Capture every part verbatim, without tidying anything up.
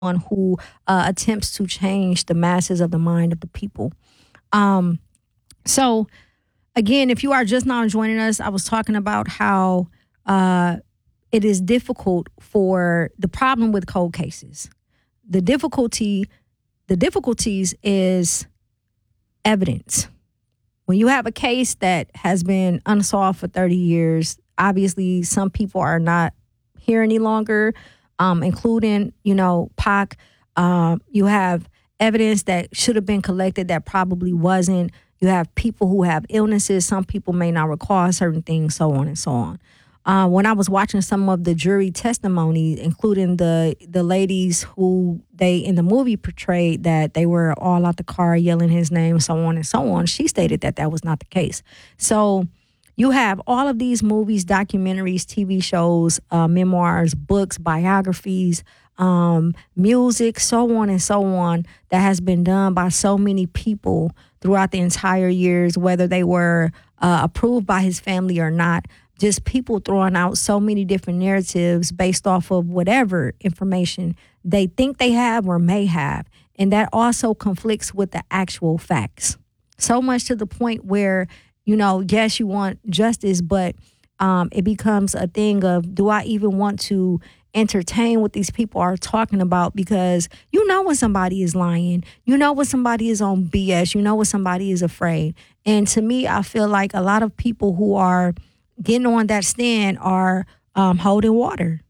one who uh, attempts to change the masses of the mind of the people. Um, so, again, if you are just now joining us, I was talking about how uh, it is difficult for the problem with cold cases. The difficulty, the difficulties is evidence. When you have a case that has been unsolved for thirty years, obviously some people are not here any longer, um, including, you know, Pac. Um, you have evidence that should have been collected that probably wasn't. You have people who have illnesses. Some people may not recall certain things, so on and so on. Uh, when I was watching some of the jury testimony, including the the ladies who they in the movie portrayed that they were all out the car yelling his name, so on and so on, she stated that that was not the case. So you have all of these movies, documentaries, T V shows, uh, memoirs, books, biographies, um, music, so on and so on, that has been done by so many people throughout the entire years, whether they were uh, approved by his family or not. Just people throwing out so many different narratives based off of whatever information they think they have or may have. And that also conflicts with the actual facts. So much to the point where, you know, yes, you want justice, but um, it becomes a thing of, do I even want to entertain what these people are talking about? Because you know when somebody is lying, you know when somebody is on B S, you know when somebody is afraid. And to me, I feel like a lot of people who are getting on that stand are um, holding water.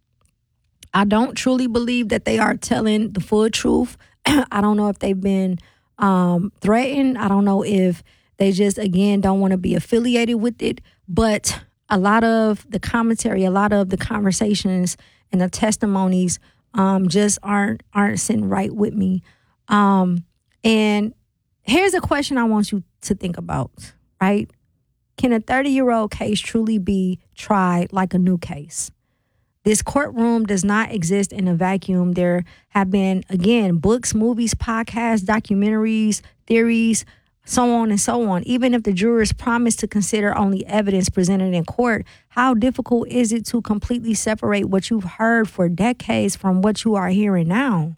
I don't truly believe that they are telling the full truth. I don't know if they've been um, threatened. I don't know if they just, again, don't want to be affiliated with it. But a lot of the commentary, a lot of the conversations and the testimonies um, just aren't aren't sitting right with me. Um, and here's a question I want you to think about, right? Can a thirty-year-old case truly be tried like a new case? This courtroom does not exist in a vacuum. There have been, again, books, movies, podcasts, documentaries, theories, so on and so on. Even if the jurors promise to consider only evidence presented in court, how difficult is it to completely separate what you've heard for decades from what you are hearing now?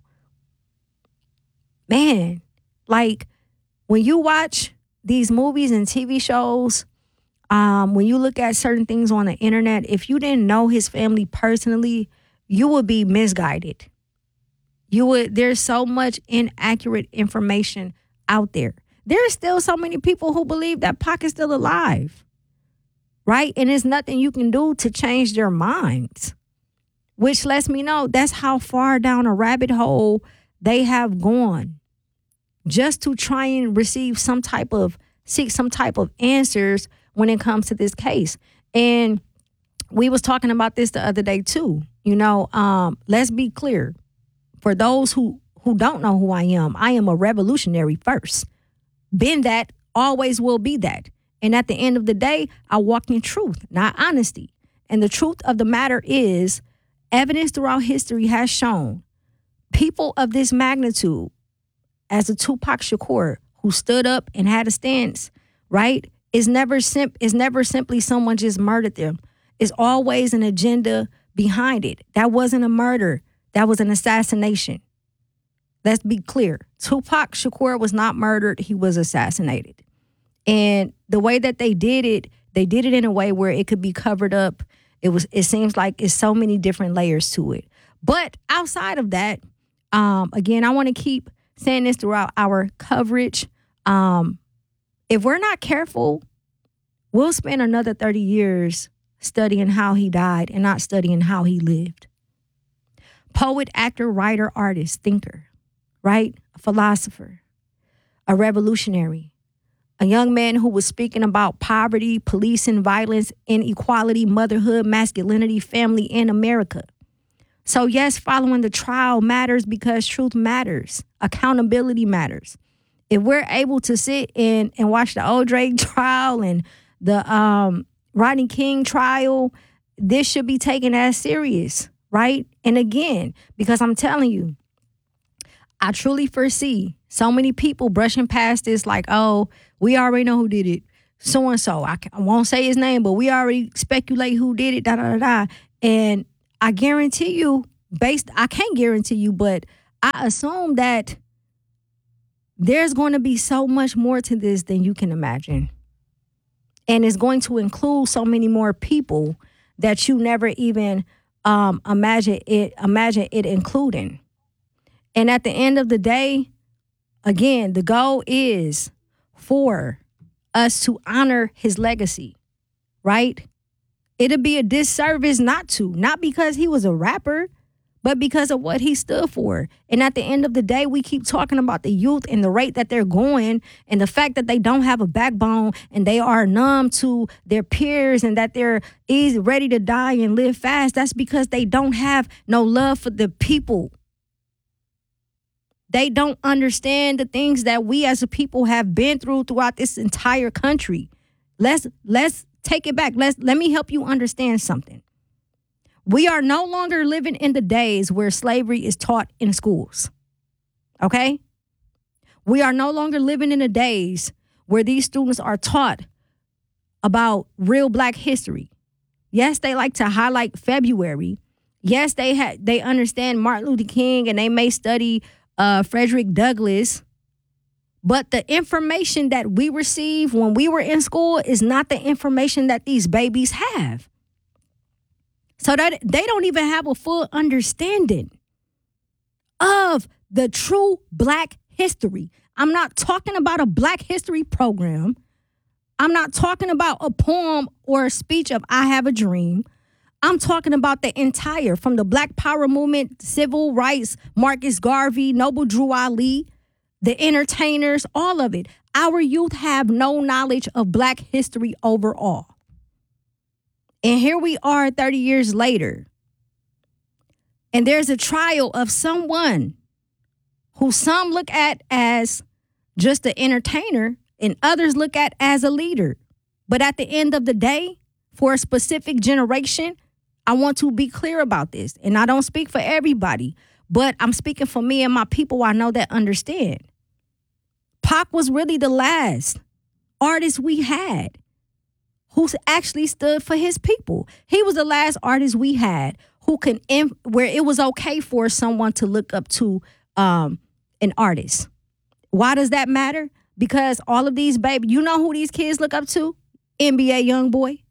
Man, like when you watch these movies and T V shows, Um, when you look at certain things on the internet, if you didn't know his family personally, you would be misguided. You would. There's so much inaccurate information out there. There's still so many people who believe that Pac is still alive, right? And there's nothing you can do to change their minds, which lets me know that's how far down a rabbit hole they have gone, just to try and receive some type of seek some type of answers when it comes to this case. And we was talking about this the other day too. You know, um, let's be clear. For those who, who don't know who I am, I am a revolutionary first. Been that, always will be that. And at the end of the day, I walk in truth, not honesty. And the truth of the matter is, evidence throughout history has shown people of this magnitude, as a Tupac Shakur, who stood up and had a stance, right? It's never sim- it's never simply someone just murdered them. It's always an agenda behind it. That wasn't a murder. That was an assassination. Let's be clear. Tupac Shakur was not murdered. He was assassinated. And the way that they did it, they did it in a way where it could be covered up. It was. It seems like it's so many different layers to it. But outside of that, um, again, I want to keep saying this throughout our coverage. Um, If we're not careful, we'll spend another thirty years studying how he died and not studying how he lived. Poet, actor, writer, artist, thinker, right? A philosopher, a revolutionary, a young man who was speaking about poverty, policing, violence, inequality, motherhood, masculinity, family in America. So yes, following the trial matters because truth matters. Accountability matters. If we're able to sit in and watch the O J trial and the um, Rodney King trial, this should be taken as serious, right? And again, because I'm telling you, I truly foresee so many people brushing past this like, oh, we already know who did it. So-and-so, I, I won't say his name, but we already speculate who did it, da, da, da, da. And I guarantee you, based, I can't guarantee you, but I assume that there's going to be so much more to this than you can imagine. And it's going to include so many more people that you never even um, imagine it imagine it including. And at the end of the day, again, the goal is for us to honor his legacy, right? It'd be a disservice not to, not because he was a rapper, but because of what he stood for. And at the end of the day, we keep talking about the youth and the rate that they're going and the fact that they don't have a backbone and they are numb to their peers and that they're easy, ready to die and live fast. That's because they don't have no love for the people. They don't understand the things that we as a people have been through throughout this entire country. Let's let's take it back. Let's let me help you understand something. We are no longer living in the days where slavery is taught in schools. Okay? We are no longer living in the days where these students are taught about real Black history. Yes, they like to highlight February. Yes, they ha- they understand Martin Luther King and they may study uh, Frederick Douglass. But the information that we receive when we were in school is not the information that these babies have. So that they don't even have a full understanding of the true Black history. I'm not talking about a Black history program. I'm not talking about a poem or a speech of I Have a Dream. I'm talking about the entire, from the Black Power movement, civil rights, Marcus Garvey, Noble Drew Ali, the entertainers, all of it. Our youth have no knowledge of Black history overall. And here we are thirty years later. And there's a trial of someone who some look at as just an entertainer and others look at as a leader. But at the end of the day, for a specific generation, I want to be clear about this. And I don't speak for everybody, but I'm speaking for me and my people I know that understand. Pac was really the last artist we had who actually stood for his people. He was the last artist we had who can, where it was okay for someone to look up to um, an artist. Why does that matter? Because all of these baby, you know who these kids look up to? N B A YoungBoy.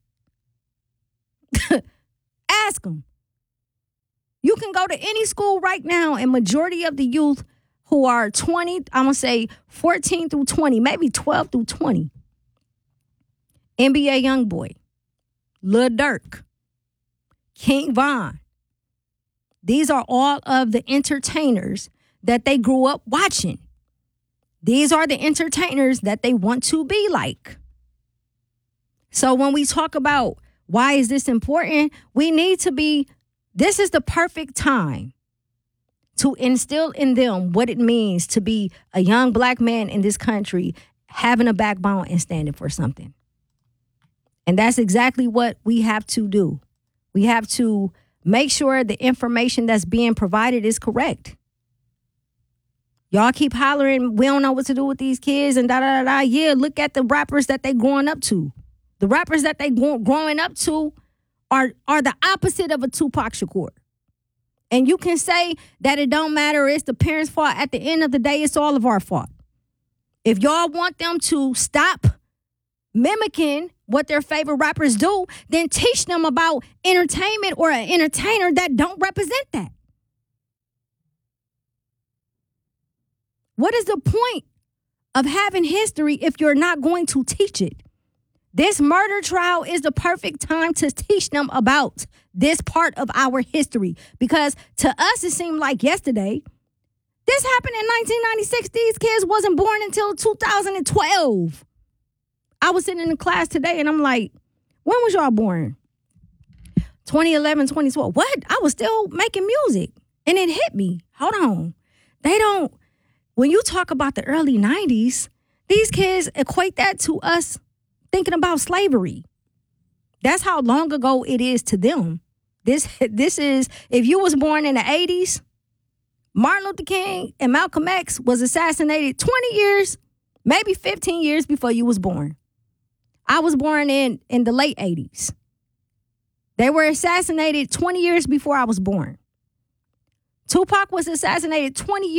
Ask them. You can go to any school right now and majority of the youth who are twenty, I'm going to say fourteen through twenty, maybe twelve through twenty. N B A YoungBoy, Lil Durk, King Von. These are all of the entertainers that they grew up watching. These are the entertainers that they want to be like. So when we talk about why is this important, we need to be, this is the perfect time to instill in them what it means to be a young Black man in this country, having a backbone and standing for something. And that's exactly what we have to do. We have to make sure the information that's being provided is correct. Y'all keep hollering, we don't know what to do with these kids and da da da da. Yeah, look at the rappers that they growing up to. The rappers that they grow, growing up to are, are the opposite of a Tupac Shakur. And you can say that it don't matter, it's the parents' fault. At the end of the day, it's all of our fault. If y'all want them to stop mimicking what their favorite rappers do, then teach them about entertainment or an entertainer that don't represent that. What is the point of having history if you're not going to teach it? This murder trial is the perfect time to teach them about this part of our history, because to us it seemed like yesterday. This happened in nineteen ninety-six. These kids wasn't born until two thousand twelve. I was sitting in the class today and I'm like, when was y'all born? twenty eleven, twenty twelve. What? I was still making music. And it hit me. Hold on. They don't, when you talk about the early nineties, these kids equate that to us thinking about slavery. That's how long ago it is to them. This, this is, if you was born in the eighties, Martin Luther King and Malcolm X was assassinated twenty years, maybe fifteen years before you was born. I was born in, in the late eighties. They were assassinated twenty years before I was born. Tupac was assassinated twenty